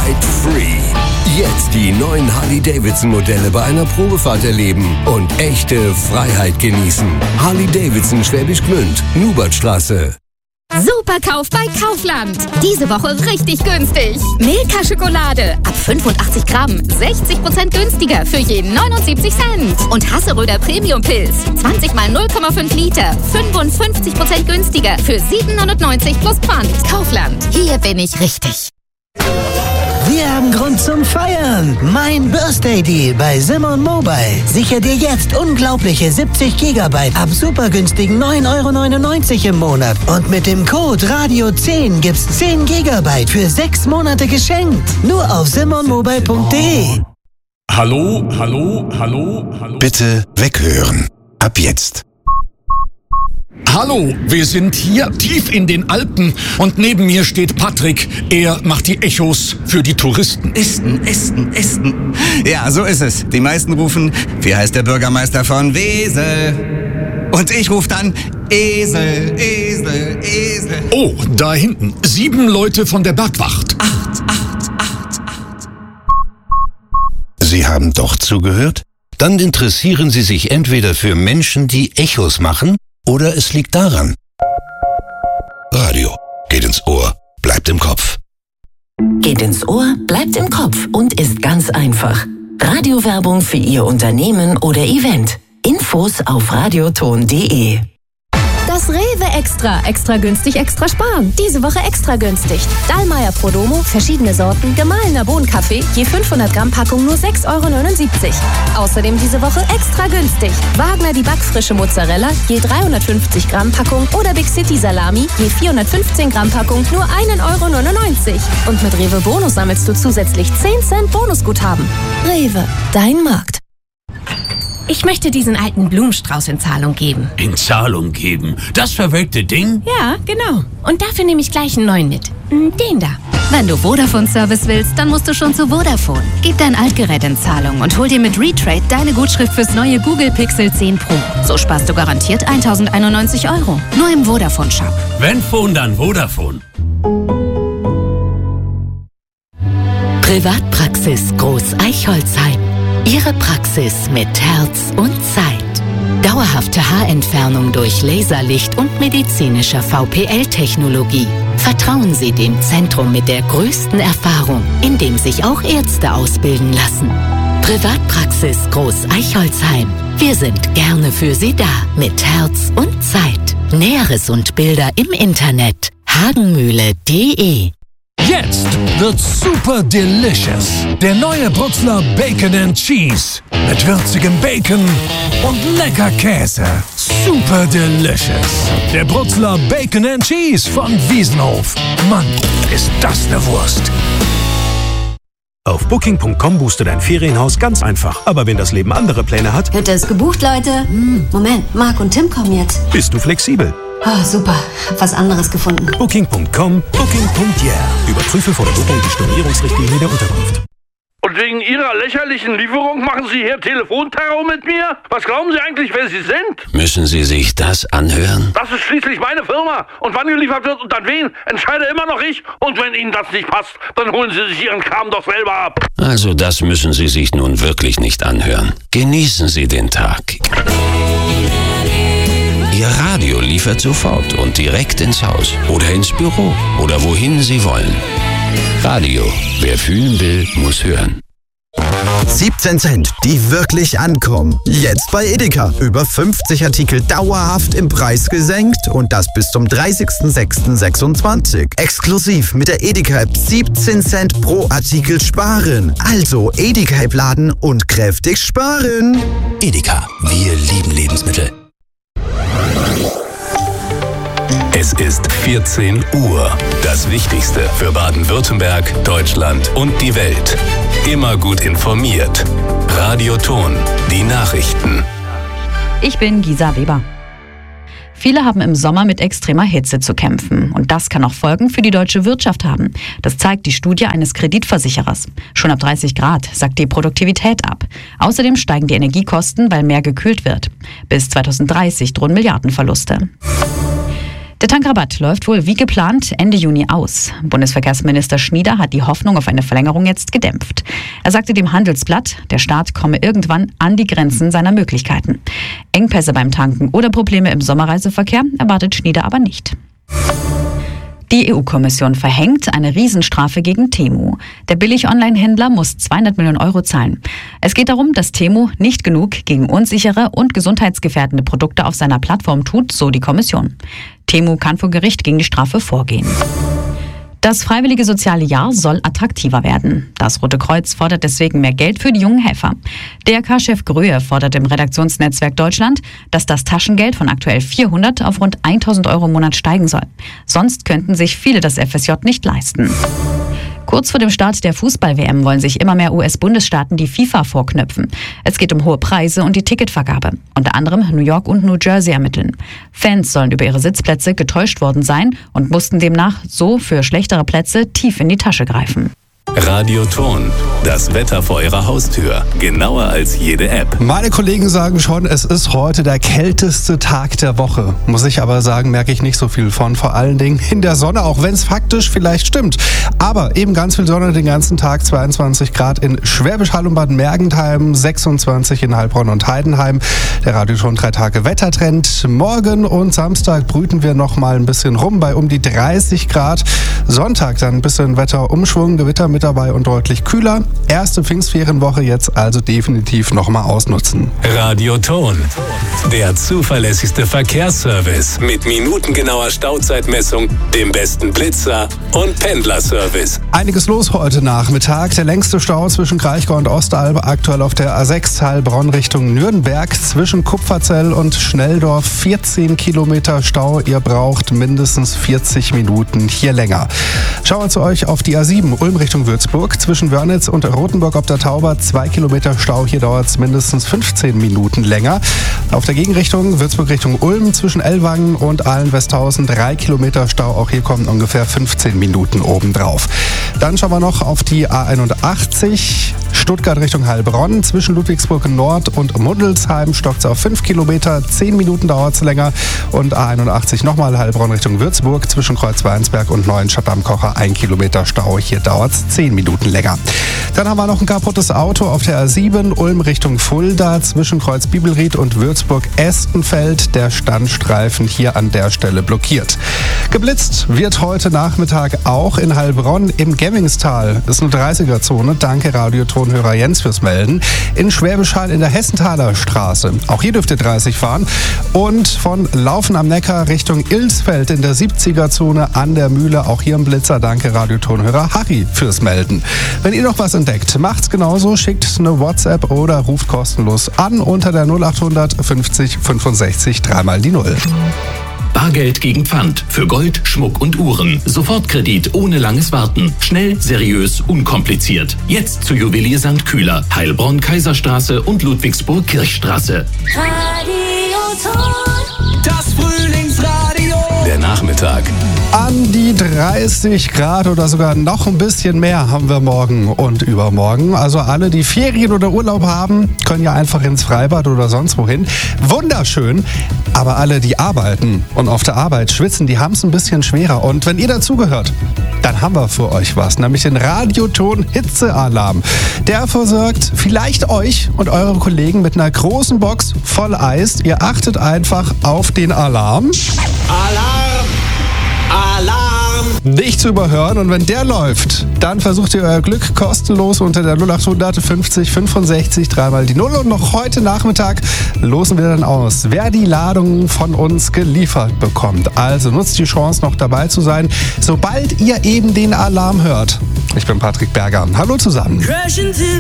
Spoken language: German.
Ride Free. Jetzt die neuen Harley-Davidson-Modelle bei einer Probefahrt erleben und echte Freiheit genießen. Harley-Davidson Schwäbisch Gmünd, Nubertstraße. Superkauf bei Kaufland. Diese Woche richtig günstig. Milka-Schokolade ab 85 Gramm 60% günstiger für jeden 79 Cent. Und Hasseröder Premium-Pilz 20 mal 0,5 Liter 55% günstiger für 7,99 plus Pfand. Kaufland. Hier bin ich richtig. Wir haben Grund zum Feiern. Mein Birthday Deal bei Simon Mobile. Sicher dir jetzt unglaubliche 70 GB ab supergünstigen 9,99 € im Monat. Und mit dem Code Radio10 gibt's 10 GB für 6 Monate geschenkt. Nur auf simonmobile.de. Hallo? Bitte weghören. Ab jetzt. Hallo, wir sind hier tief in den Alpen und neben mir steht Patrick. Er macht die Echos für die Touristen. Esten. Ja, so ist es. Die meisten rufen, wie heißt der Bürgermeister von Wesel? Und ich rufe dann, Esel. Oh, da hinten. 7 Leute von der Bergwacht. 8. Sie haben doch zugehört? Dann interessieren Sie sich entweder für Menschen, die Echos machen, oder es liegt daran. Radio geht ins Ohr, bleibt im Kopf. Geht ins Ohr, bleibt im Kopf und ist ganz einfach. Radiowerbung für Ihr Unternehmen oder Event. Infos auf radioton.de. Das Rewe Extra günstig, extra sparen. Diese Woche extra günstig. Dallmayr Prodomo, verschiedene Sorten, gemahlener Bohnenkaffee, je 500 Gramm Packung nur 6,79 €. Außerdem diese Woche extra günstig. Wagner die backfrische Mozzarella, je 350 Gramm Packung oder Big City Salami, je 415 Gramm Packung nur 1,99 €. Und mit Rewe Bonus sammelst du zusätzlich 10 Cent Bonusguthaben. Rewe, dein Markt. Ich möchte diesen alten Blumenstrauß in Zahlung geben. In Zahlung geben? Das verwelkte Ding? Ja, genau. Und dafür nehme ich gleich einen neuen mit. Den da. Wenn du Vodafone-Service willst, dann musst du schon zu Vodafone. Gib dein Altgerät in Zahlung und hol dir mit Retrade deine Gutschrift fürs neue Google Pixel 10 Pro. So sparst du garantiert 1.091 €. Nur im Vodafone-Shop. Wenn Phone, dann Vodafone. Privatpraxis Groß Eichholzheim. Ihre Praxis mit Herz und Zeit. Dauerhafte Haarentfernung durch Laserlicht und medizinischer VPL-Technologie. Vertrauen Sie dem Zentrum mit der größten Erfahrung, in dem sich auch Ärzte ausbilden lassen. Privatpraxis Groß Eichholzheim. Wir sind gerne für Sie da mit Herz und Zeit. Näheres und Bilder im Internet hagenmühle.de. Jetzt wird's super delicious. Der neue Brutzler Bacon and Cheese. Mit würzigem Bacon und lecker Käse. Super delicious. Der Brutzler Bacon and Cheese von Wiesenhof. Mann, ist das eine Wurst. Auf Booking.com buchst du dein Ferienhaus ganz einfach. Aber wenn das Leben andere Pläne hat... Wird es gebucht, Leute? Moment, Marc und Tim kommen jetzt. Bist du flexibel? Oh, super. Hab was anderes gefunden. Booking.com, Booking.yeah. Überprüfe vor der Buchung die Stornierungsrichtlinie der Unterkunft. Und wegen Ihrer lächerlichen Lieferung machen Sie hier Telefonterror mit mir? Was glauben Sie eigentlich, wer Sie sind? Müssen Sie sich das anhören? Das ist schließlich meine Firma. Und wann geliefert wird und an wen, entscheide immer noch ich. Und wenn Ihnen das nicht passt, dann holen Sie sich Ihren Kram doch selber ab. Also das müssen Sie sich nun wirklich nicht anhören. Genießen Sie den Tag. Ihr Radio liefert sofort und direkt ins Haus oder ins Büro oder wohin Sie wollen. Radio. Wer fühlen will, muss hören. 17 Cent, die wirklich ankommen. Jetzt bei Edeka. Über 50 Artikel dauerhaft im Preis gesenkt und das bis zum 30.06.26. Exklusiv mit der Edeka-App 17 Cent pro Artikel sparen. Also Edeka-App laden und kräftig sparen. Edeka, wir lieben Lebensmittel. Es ist 14 Uhr. Das Wichtigste für Baden-Württemberg, Deutschland und die Welt. Immer gut informiert. Radioton, die Nachrichten. Ich bin Gisa Weber. Viele haben im Sommer mit extremer Hitze zu kämpfen. Und das kann auch Folgen für die deutsche Wirtschaft haben. Das zeigt die Studie eines Kreditversicherers. Schon ab 30 Grad sackt die Produktivität ab. Außerdem steigen die Energiekosten, weil mehr gekühlt wird. Bis 2030 drohen Milliardenverluste. Der Tankrabatt läuft wohl wie geplant Ende Juni aus. Bundesverkehrsminister Schmieder hat die Hoffnung auf eine Verlängerung jetzt gedämpft. Er sagte dem Handelsblatt, der Staat komme irgendwann an die Grenzen seiner Möglichkeiten. Engpässe beim Tanken oder Probleme im Sommerreiseverkehr erwartet Schmieder aber nicht. Die EU-Kommission verhängt eine Riesenstrafe gegen Temu. Der Billig-Online-Händler muss 200 Millionen Euro zahlen. Es geht darum, dass Temu nicht genug gegen unsichere und gesundheitsgefährdende Produkte auf seiner Plattform tut, so die Kommission. Temu kann vor Gericht gegen die Strafe vorgehen. Das freiwillige soziale Jahr soll attraktiver werden. Das Rote Kreuz fordert deswegen mehr Geld für die jungen Helfer. DRK-Chef Gröhe fordert im Redaktionsnetzwerk Deutschland, dass das Taschengeld von aktuell 400 auf rund 1.000 Euro im Monat steigen soll. Sonst könnten sich viele das FSJ nicht leisten. Kurz vor dem Start der Fußball-WM wollen sich immer mehr US-Bundesstaaten die FIFA vorknöpfen. Es geht um hohe Preise und die Ticketvergabe. Unter anderem New York und New Jersey ermitteln. Fans sollen über ihre Sitzplätze getäuscht worden sein und mussten demnach so für schlechtere Plätze tief in die Tasche greifen. Radioton, das Wetter vor Ihrer Haustür. Genauer als jede App. Meine Kollegen sagen schon, es ist heute der kälteste Tag der Woche. Muss ich aber sagen, merke ich nicht so viel von. Vor allen Dingen in der Sonne, auch wenn es faktisch vielleicht stimmt. Aber eben ganz viel Sonne den ganzen Tag. 22 Grad in Schwäbisch Hall und Bad Mergentheim, 26 in Heilbronn und Heidenheim. Der Radioton 3 Tage Wettertrend. Morgen und Samstag brüten wir noch mal ein bisschen rum bei um die 30 Grad. Sonntag dann ein bisschen Wetterumschwung, Gewitter mit dabei und deutlich kühler. Erste Pfingstferienwoche jetzt also definitiv nochmal ausnutzen. Radioton, der zuverlässigste Verkehrsservice mit minutengenauer Stauzeitmessung, dem besten Blitzer und Pendlerservice. Einiges los heute Nachmittag. Der längste Stau zwischen Kraichgau und Ostalb aktuell auf der A6 Heilbronn Richtung Nürnberg. Zwischen Kupferzell und Schnelldorf 14 Kilometer Stau. Ihr braucht mindestens 40 Minuten hier länger. Schauen wir zu euch auf die A7 Ulm Richtung Würzburg. Zwischen Wörnitz und Rothenburg ob der Tauber 2 Kilometer Stau. Hier dauert es mindestens 15 Minuten länger. Auf der Gegenrichtung Würzburg Richtung Ulm zwischen Ellwangen und Ahlen-Westhausen 3 Kilometer Stau. Auch hier kommen ungefähr 15 Minuten obendrauf. Dann schauen wir noch auf die A81 Stuttgart Richtung Heilbronn. Zwischen Ludwigsburg Nord und Mundelsheim stockt es auf 5 Kilometer. 10 Minuten dauert es länger. Und A81 nochmal Heilbronn Richtung Würzburg. Zwischen Kreuzweinsberg und Neuenstadt am Kocher 1 Kilometer Stau. Hier dauert es 10 Minuten länger. Dann haben wir noch ein kaputtes Auto auf der A7 Ulm Richtung Fulda. Zwischen Kreuz Bibelried und Würzburg-Estenfeld. Der Standstreifen hier an der Stelle blockiert. Geblitzt wird heute Nachmittag auch in Heilbronn im Gemmingstal. Das ist eine 30er-Zone. Danke Radiotonhörer Jens fürs Melden. In Schwäbisch Hall in der Hessenthaler Straße. Auch hier dürft ihr 30 fahren. Und von Laufen am Neckar Richtung Ilsfeld in der 70er-Zone an der Mühle. Auch hier im Blitzer. Danke Radiotonhörer Harry fürs Melden. Wenn ihr noch was entdeckt, macht's genauso. Schickt eine WhatsApp oder ruft kostenlos an unter der 0800 50 65 3 die 0. Bargeld gegen Pfand. Für Gold, Schmuck und Uhren. Sofortkredit ohne langes Warten. Schnell, seriös, unkompliziert. Jetzt zu Juwelier St. Kühler. Heilbronn, Kaiserstraße und Ludwigsburg Kirchstraße. Das Frühlingsradio. Der Nachmittag. An die 30 Grad oder sogar noch ein bisschen mehr haben wir morgen und übermorgen. Also alle, die Ferien oder Urlaub haben, können ja einfach ins Freibad oder sonst wohin. Wunderschön. Aber alle, die arbeiten und auf der Arbeit schwitzen, die haben es ein bisschen schwerer. Und wenn ihr dazugehört, dann haben wir für euch was, nämlich den Radioton Hitzealarm. Der versorgt vielleicht euch und eure Kollegen mit einer großen Box voll Eis. Ihr achtet einfach auf den Alarm. Alarm! Alarm! Nicht zu überhören, und wenn der läuft, dann versucht ihr euer Glück kostenlos unter der 0800 50 65 3 die 0. Und noch heute Nachmittag losen wir dann aus, wer die Ladung von uns geliefert bekommt. Also nutzt die Chance, noch dabei zu sein, sobald ihr eben den Alarm hört. Ich bin Patrick Berger. Hallo zusammen.